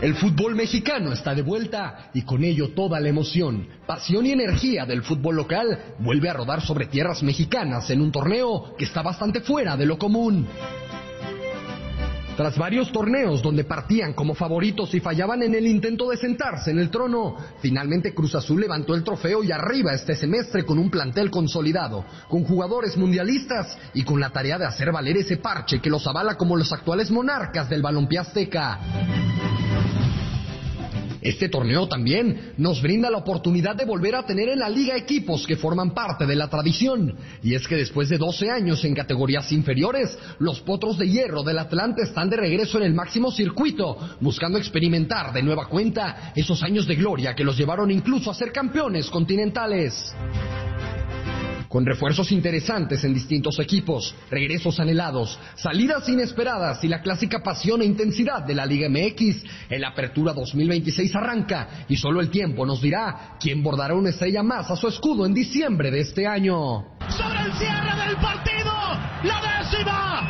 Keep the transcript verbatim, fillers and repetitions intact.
El fútbol mexicano está de vuelta y con ello toda la emoción, pasión y energía del fútbol local vuelve a rodar sobre tierras mexicanas en un torneo que está bastante fuera de lo común. Tras varios torneos donde partían como favoritos y fallaban en el intento de sentarse en el trono, finalmente Cruz Azul levantó el trofeo y arriba este semestre con un plantel consolidado, con jugadores mundialistas y con la tarea de hacer valer ese parche que los avala como los actuales monarcas del balompié azteca. Este torneo también nos brinda la oportunidad de volver a tener en la liga equipos que forman parte de la tradición. Y es que después de doce años en categorías inferiores, los Potros de Hierro del Atlante están de regreso en el máximo circuito, buscando experimentar de nueva cuenta esos años de gloria que los llevaron incluso a ser campeones continentales. Con refuerzos interesantes en distintos equipos, regresos anhelados, salidas inesperadas y la clásica pasión e intensidad de la Liga M X, el Apertura dos mil veintiséis arranca y solo el tiempo nos dirá quién bordará una estrella más a su escudo en diciembre de este año. Sobre el cierre del partido, la décima,